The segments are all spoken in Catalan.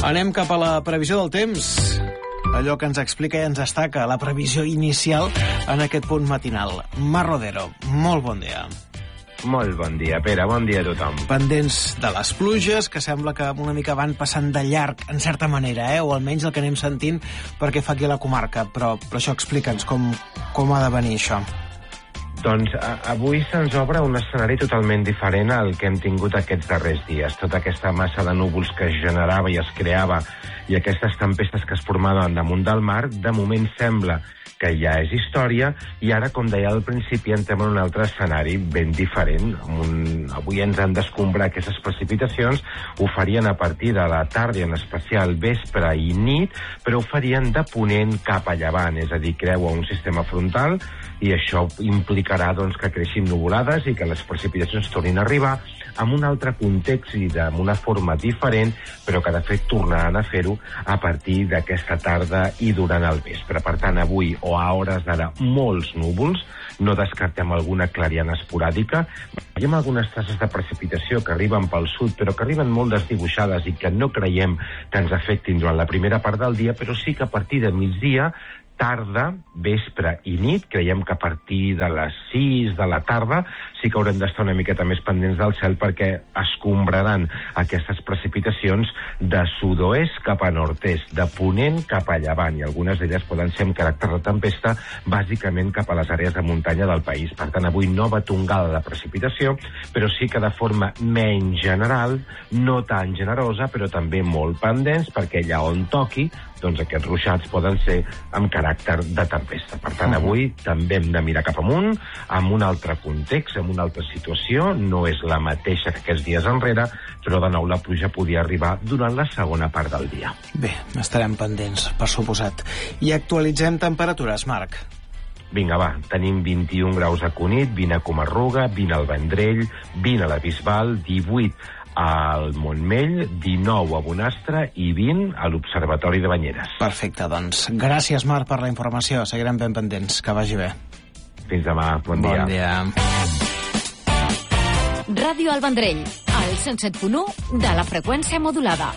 Anem cap a la previsió del temps. Allò que ens explica i ens destaca la previsió inicial en aquest punt matinal. Mar Rodero, molt bon dia. Molt bon dia, Pere. Bon dia a tothom. Pendents de les pluges, que sembla que una mica van passant de llarg, en certa manera, o almenys el que anem sentint perquè fa aquí a la comarca. Però això, explica'ns com ha de venir això. Doncs avui se'ns obre un escenari totalment diferent al que hem tingut aquests darrers dies. Tota aquesta massa de núvols que es generava i es creava i aquestes tempestes que es formaven damunt del mar, de moment sembla que ja és història, i ara, com deia al principi, entrem en un altre escenari ben diferent. Avui ens han d'escombrar aquestes precipitacions, ho farien a partir de la tarda, en especial vespre i nit, però ho farien de ponent cap a llevant, és a dir, creua un sistema frontal, i això implicarà doncs, que creixin nuvolades i que les precipitacions tornin a arribar amb un altre context i amb una forma diferent, però que de fet tornaran a fer-ho a partir d'aquesta tarda i durant el vespre. Per tant, avui o a hores d'ara molts núvols, no descartem alguna clariana esporàdica. Veiem algunes traces de precipitació que arriben pel sud, però que arriben molt desdibuixades i que no creiem que ens afectin durant la primera part del dia, però sí que a partir de migdia, tarda, vespre i nit, creiem que a partir de les 6 de la tarda sí que haurem d'estar una miqueta més pendents del cel perquè escombraran aquestes precipitacions de sud-oest cap a nord-est, de ponent cap a llevant, i algunes d'elles poden ser amb caràcter de tempesta, bàsicament cap a les àrees de muntanya del país. Per tant, avui nova tongada de precipitació, però sí que de forma menys general, no tan generosa, però també molt pendents, perquè allà on toqui, doncs aquests ruixats poden ser amb caràcter de tempesta. Per tant, avui també hem de mirar cap amunt, amb un altre context, amb una altra situació. No és la mateixa que aquests dies enrere, però de nou la pluja podia arribar durant la segona part del dia. Bé, estarem pendents, per suposat. I actualitzem temperatures, Marc. Vinga, va, tenim 21 graus a Cunit, 20 a Comarruga, 20 al Vendrell, 20 a la Bisbal, 18 al Montmell, 19 a Bonastre i 20 a l'Observatori de Banyeres. Perfecte, doncs gràcies, Marc, per la informació. Seguirem ben pendents. Que vagi bé. Fins demà. Bon dia. Bon dia. Ràdio El Vendrell, al 107.1 de la freqüència modulada.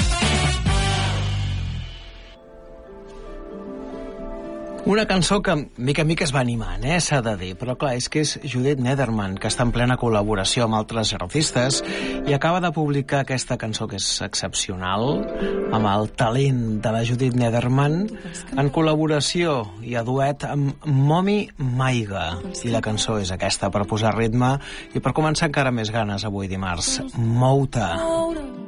Una cançó que mica en mica es va animant, s'ha de dir, però clar, és que és Judith Nederman, que està en plena col·laboració amb altres artistes i acaba de publicar aquesta cançó que és excepcional, amb el talent de la Judith Nederman, en col·laboració i a duet amb Momi Maiga. I la cançó és aquesta, per posar ritme i per començar encara més ganes avui dimarts. Mou-te.